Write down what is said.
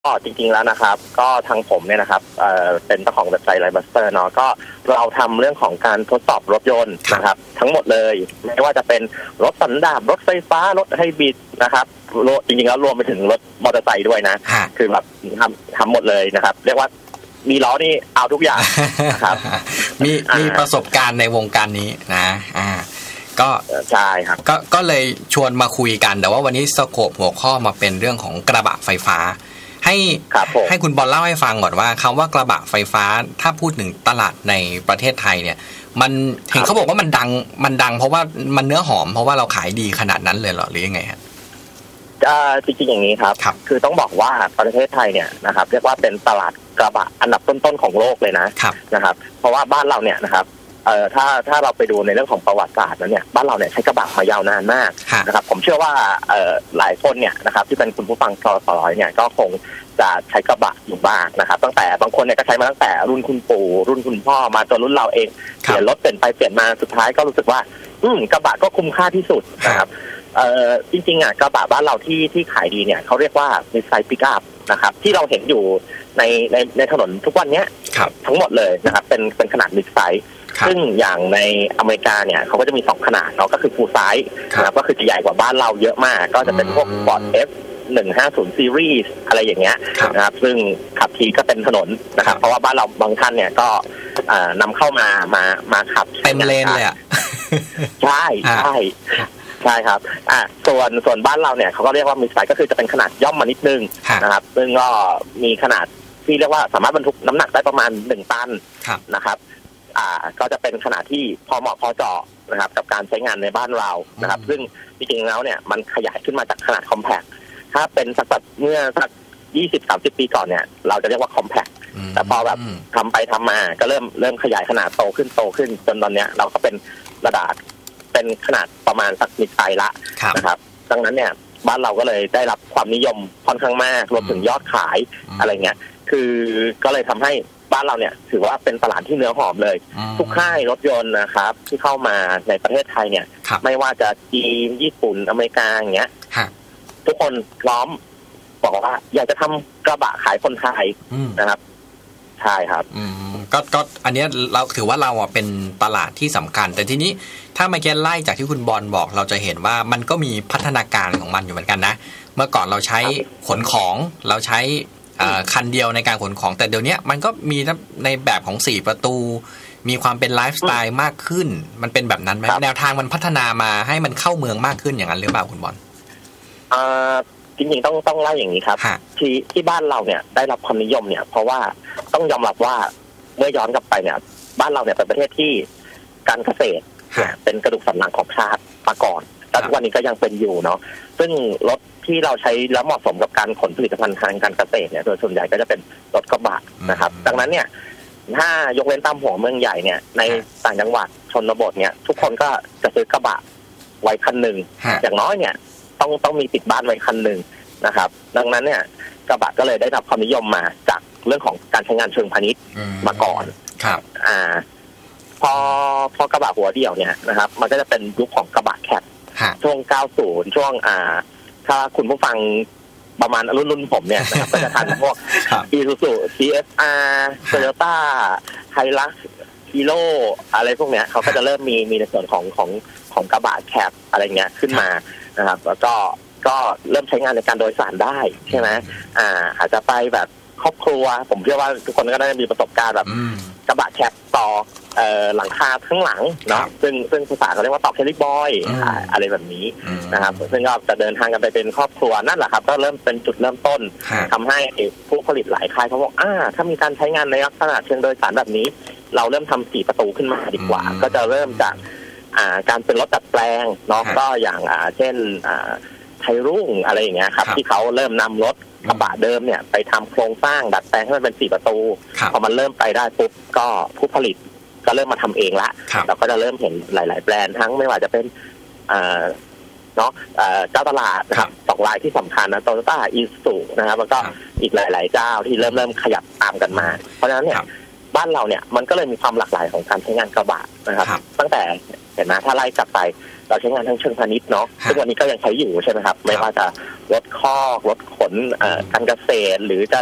ก็จริงๆแล้วนะครับก็ทางผมเนี่ยนะครับเป็นเจ้าของเว็บไซต์ Livebuster เนาะก็เราทำเรื่องของการทดสอบรถยนต์นะครับทั้งหมดเลยไม่ว่าจะเป็นรถสันดาปรถไฟฟ้ารถไฮบริดนะครับจริงๆแล้วรวมไปถึงรถมอเตอร์ไซค์ด้วยนะคือแบบทำหมดเลยนะครับเรียกว่ามีล้อนี่เอาทุกอย่างนะครับมีประสบการณ์ในวงการนี้นะก็ใช่ครับก็เลยชวนมาคุยกันแต่ว่าวันนี้สโคปหัวข้อมาเป็นเรื่องของกระบะไฟฟ้าให้คุณบอลเล่าให้ฟังก่อนว่าคำว่ากระบะไฟฟ้าถ้าพูดถึงตลาดในประเทศไทยเนี่ยมันเห็นเขาบอกว่ามันดังเพราะว่ามันเนื้อหอมเพราะว่าเราขายดีขนาดนั้นเลยเหรอหรือยังไงฮะจริงๆอย่างนี้ครับคือต้องบอกว่าประเทศไทยเนี่ยนะครับเรียกว่าเป็นตลาดกระบะอันดับต้นๆของโลกเลยนะครับเพราะว่าบ้านเราเนี่ยนะครับถ้าเราไปดูในเรื่องของประวัติศาสตร์แล้วเนี่ยบ้านเราเนี่ยใช้กระบะมายาวนานมากนะครับผมเชื่อว่าหลายคนเนี่ยนะครับที่เป็นคุณผู้ฟังสร้อยเนี่ยก็คงจะใช้กระบะอยู่บ้างนะครับตั้งแต่บางคนเนี่ยก็ใช้มาตั้งแต่รุ่นคุณปู่รุ่นคุณพ่อมาจนรุ่นเราเองเปลี่ยนรถเปลี่ยนไปเปลี่ยนมาสุดท้ายก็รู้สึกว่ากระบะก็คุ้มค่าที่สุดนะครับจริงๆกระบะบ้านเราที่ขายดีเนี่ยเขาเรียกว่ามิดไซส์ปิกอัพนะครับที่เราเห็นอยู่ในถนนทุกวันนี้ทั้งหมดเลยนะครับเป็นขนาดมิดไซส์ซึ่งอย่างในอเมริกาเนี่ยเขาก็จะมี2ขนาดเนาะก็คือฟูลไซส์นะครับก็คือจะใหญ่กว่าบ้านเราเยอะมากก็จะเป็นพวก Ford F150 Series อะไรอย่างเงี้ยนะครับซึ่งขับทีก็เป็นถนนนะครับเพราะว่าบ้านเราบางท่านเนี่ยก็นำเข้ามาขับเต็มเลนเลยอ่ะใช่ครับส่วนบ้านเราเนี่ยเขาก็เรียกว่ามิดไซส์ก็คือจะเป็นขนาดย่อมมานิดนึงนะครับซึ่งก็มีขนาดที่เรียกว่าสามารถบรรทุกน้ำหนักได้ประมาณ1 ตันนะครับก็จะเป็นขนาดที่พอเหมาะพอเจาะนะครับกับการใช้งานในบ้านเรานะครับซึ่งจริงๆแล้วเนี่ยมันขยายขึ้นมาจากขนาดคอมแพคถ้าเป็นสักเมื่อสัก 20-30 ปีก่อนเนี่ยเราจะเรียกว่าคอมแพคแต่พอแบบทำไปทำมาก็เริ่มขยายขนาดโตขึ้นจนตอนเนี้ยเราก็เป็นระดับเป็นขนาดประมาณสักมิดไซส์ละนะครับดังนั้นเนี่ยบ้านเราก็เลยได้รับความนิยมค่อนข้างมากรวมถึงยอดขายอะไรเงี้ยคือก็เลยทำให้บ้านเราเนี่ยถือว่าเป็นตลาดที่เนื้อหอมเลยทุกค่ายรถยนต์นะครับที่เข้ามาในประเทศไทยเนี่ยไม่ว่าจะจีนญี่ปุ่นอเมริกาอย่างเงี้ยทุกคนพร้อมบอกว่าอยากจะทำกระบะขายคนไทยนะครับใช่ครับก็อันนี้เราถือว่าเราเป็นตลาดที่สำคัญแต่ทีนี้ถ้ามาแกไล่จากที่คุณบอลบอกเราจะเห็นว่ามันก็มีพัฒนาการของมันอยู่เหมือนกันนะเมื่อก่อนเราใช้ขนของเราใช้คันเดียวในการขนของแต่เดี๋ยวนี้มันก็มีในแบบของ4 ประตูมีความเป็นไลฟ์สไตล์มากขึ้นมันเป็นแบบนั้นไหมแนวทางมันพัฒนามาให้มันเข้าเมืองมากขึ้นอย่างนั้นหรือเปล่าคุณบอลจริงๆต้องเล่าอย่างนี้ครับที่บ้านเราเนี่ยได้รับความนิยมเนี่ยเพราะว่าต้องยอมรับว่าเมื่อย้อนกลับไปเนี่ยบ้านเราเนี่ยเป็นประเทศที่การเกษตรเป็นกระดูกสันหลังของชาติมาก่อนแล้วทุกวันนี้ก็ยังเป็นอยู่เนาะซึ่งรถที่เราใช้แล้วเหมาะสมกับการขนผลิตภัณฑ์ทางการเกษตรเนี่ยโดยส่วนใหญ่ก็จะเป็นรถกระบะนะครับดังนั้นเนี่ยถ้ายกเว้นตามหัวเมืองใหญ่เนี่ยในต่างจังหวัดชนบทเนี่ยทุกคนก็จะซื้อกระบะไว้คันหนึ่งอย่างน้อยเนี่ยต้องมีติดบ้านไว้คันหนึ่งนะครับดังนั้นเนี่ยกระบะก็เลยได้รับความนิยมมาจากเรื่องของการใช้งานเชิงพาณิชย์มาก่อนครับพอกระบะหัวเดี่ยวเนี่ยนะครับมันก็จะเป็นยุคของกระบะแคปช่วง90ช่วงถ้าคุณผู้ฟังประมาณรุ่นผมเนี่ยนะครับก็จะทันพวก Isuzu CSR Toyota Hilux Hero อะไรพวกเนี้ยเขาก็จะเริ่มมีในส่วนของกระบะแคปอะไรเงี้ยขึ้นมานะครับแล้วก็เริ่มใช้งานในการโดยสารได้ใช่ไหมอาจจะไปแบบครอบครัวผมเชื่อว่าทุกคนก็ได้มีประสบการณ์แบบกระบะแคปต่อหลังคาข้างหลังเนาะซึ่งภาษาเขาเรียกว่าต่อเคลิบอยอะไรแบบนี้นะครับซึ่งก็จะเดินทางกันไปเป็นครอบครัวนั่นแหละครับก็เริ่มเป็นจุดเริ่มต้นทำให้ผู้ผลิตหลายค่ายเขาบอกถ้ามีการใช้งานในลักษณะเชิงโดยสารแบบนี้เราเริ่มทำ4 ประตูขึ้นมาดีกว่าก็จะเริ่มจากการเป็นรถดัดแปลงเนาะก็อย่างเช่นไทยรุ่งอะไรอย่างเงี้ยครับที่เขาเริ่มนำรถกระบะเดิมเนี่ยไปทำโครงสร้างดัดแปลงให้มันเป็น4 ประตูพอมันเริ่มไปได้ปุ๊บก็ผู้ผลิตก็เริ่มมาทำเองละเราก็จะเริ่มเห็นหลายๆแบรนด์ทั้งไม่ว่าจะเป็นเนาะเจ้าตลาดนะครับ2 รายที่สำคัญนะ Toyota Isuzu นะครับแล้วก็อีกหลายๆเจ้าที่เริ่มขยับตามกันมาเพราะฉะนั้นเนี่ยบ้านเราเนี่ยมันก็เลยมีความหลากหลายของการใช้งานกระบะนะครับตั้งแต่เห็นไหมถ้าไล่กลับไปเราใช้งานทั้งเชิงพาณิชย์เนาะซึ่งวันนี้ก็ยังใช้อยู่ใช่ไหมครับไม่ว่าจะรถคอกรถขนการเกษตรหรือจะ